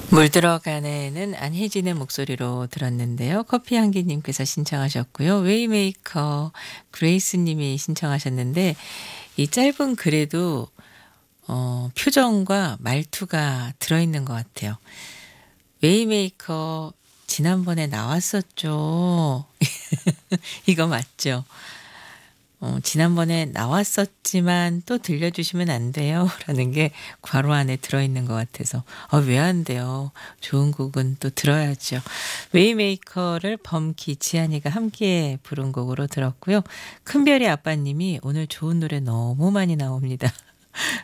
물 들어가네는 안혜진의 목소리로 들었는데요. 커피향기님께서 신청하셨고요. 웨이메이커 그레이스님이 신청하셨는데 이 짧은 글에도 표정과 말투가 들어있는 것 같아요. 웨이메이커 지난번에 나왔었죠. 이거 맞죠? 지난번에 나왔었지만 또 들려주시면 안 돼요? 라는 게 괄호 안에 들어있는 것 같아서 왜 안 돼요? 좋은 곡은 또 들어야죠. 웨이메이커를 범키, 지한이가 함께 부른 곡으로 들었고요. 큰별이 아빠님이 오늘 좋은 노래 너무 많이 나옵니다.